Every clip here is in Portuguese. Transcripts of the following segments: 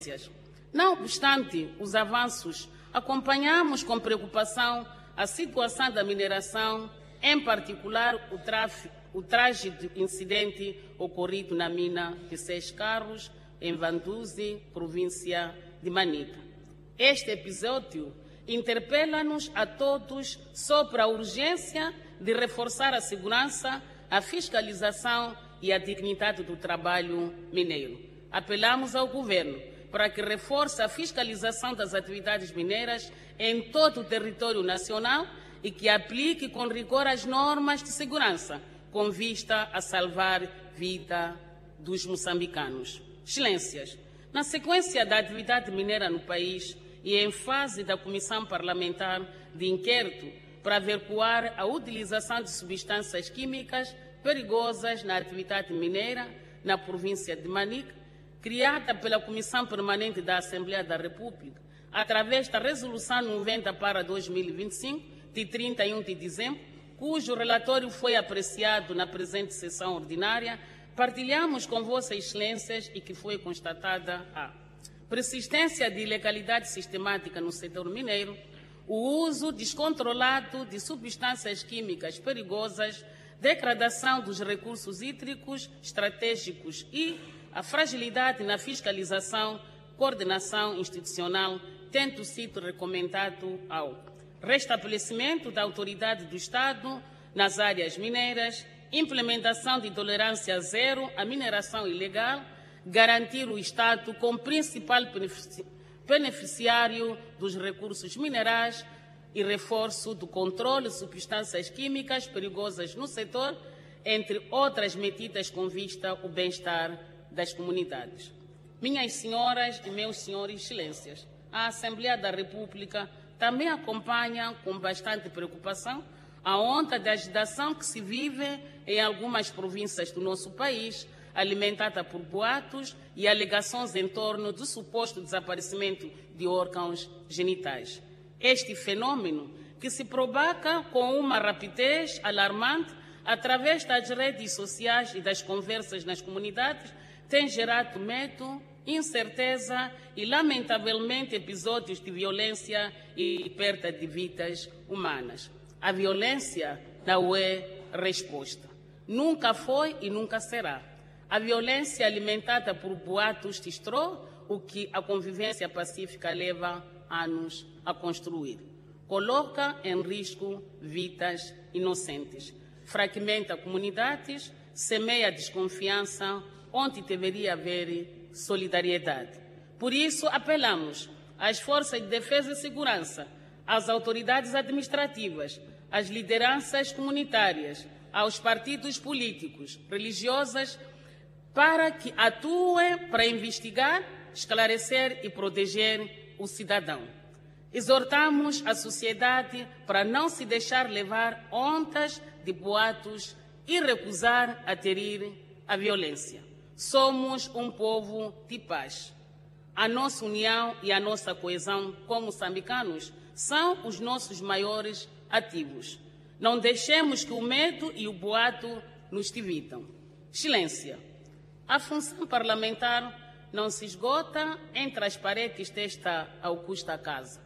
Não obstante os avanços, acompanhamos com preocupação a situação da mineração, em particular o trágico incidente ocorrido na mina de 6 Carros, em Vanduzi, província de Manica. Este episódio interpela-nos a todos sobre a urgência de reforçar a segurança, a fiscalização e a dignidade do trabalho mineiro. Apelamos ao Governo para que reforce a fiscalização das atividades mineiras em todo o território nacional e que aplique com rigor as normas de segurança, com vista a salvar a vida dos moçambicanos. Excelências, na sequência da atividade mineira no país e em fase da Comissão Parlamentar de Inquérito para averiguar a utilização de substâncias químicas perigosas na atividade mineira na província de Manica, criada pela Comissão Permanente da Assembleia da República, através da Resolução 90/2025, de 31 de dezembro, cujo relatório foi apreciado na presente sessão ordinária, partilhamos com Vossas Excelências e que foi constatada a persistência de ilegalidade sistemática no setor mineiro, o uso descontrolado de substâncias químicas perigosas, degradação dos recursos hídricos estratégicos e a fragilidade na fiscalização, coordenação institucional, tendo sido recomendado ao restabelecimento da autoridade do Estado nas áreas mineiras, implementação de tolerância zero à mineração ilegal, garantir o Estado como principal beneficiário dos recursos minerais e reforço do controle de substâncias químicas perigosas no setor, entre outras medidas com vista ao bem-estar das comunidades. Minhas senhoras e meus senhores excelências, a Assembleia da República também acompanha com bastante preocupação a onda de agitação que se vive em algumas províncias do nosso país, alimentada por boatos e alegações em torno do suposto desaparecimento de órgãos genitais. Este fenômeno, que se propaga com uma rapidez alarmante através das redes sociais e das conversas nas comunidades, tem gerado medo, incerteza e, lamentavelmente, episódios de violência e perda de vidas humanas. A violência não é resposta. Nunca foi e nunca será. A violência alimentada por boatos destrói o que a convivência pacífica leva anos a construir. Coloca em risco vidas inocentes. Fragmenta comunidades, semeia desconfiança onde deveria haver solidariedade. Por isso, apelamos às forças de defesa e segurança, às autoridades administrativas, às lideranças comunitárias, aos partidos políticos, religiosos, para que atuem para investigar, esclarecer e proteger o cidadão. Exortamos a sociedade para não se deixar levar ondas de boatos e recusar aderir à violência. Somos um povo de paz. A nossa união e a nossa coesão como moçambicanos são os nossos maiores ativos. Não deixemos que o medo e o boato nos dividam. Excelência, a função parlamentar não se esgota entre as paredes desta augusta casa.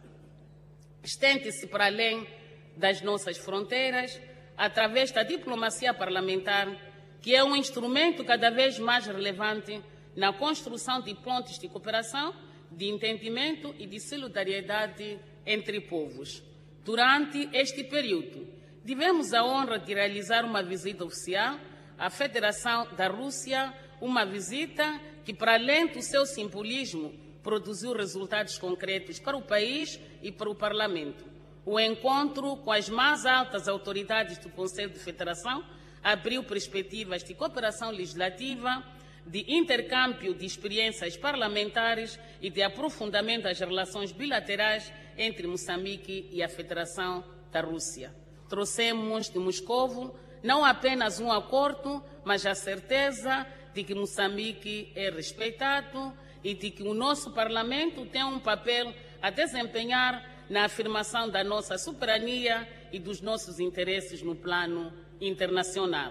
Estende-se para além das nossas fronteiras, através da diplomacia parlamentar, que é um instrumento cada vez mais relevante na construção de pontes de cooperação, de entendimento e de solidariedade entre povos. Durante este período, tivemos a honra de realizar uma visita oficial à Federação da Rússia, uma visita que, para além do seu simbolismo, produziu resultados concretos para o país e para o Parlamento. O encontro com as mais altas autoridades do Conselho de Federação abriu perspectivas de cooperação legislativa, de intercâmbio de experiências parlamentares e de aprofundamento das relações bilaterais entre Moçambique e a Federação da Rússia. Trouxemos de Moscovo não apenas um acordo, mas a certeza de que Moçambique é respeitado e de que o nosso Parlamento tem um papel a desempenhar na afirmação da nossa soberania e dos nossos interesses no plano internacional.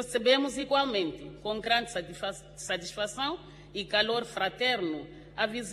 Recebemos igualmente, com grande satisfação e calor fraterno, a visita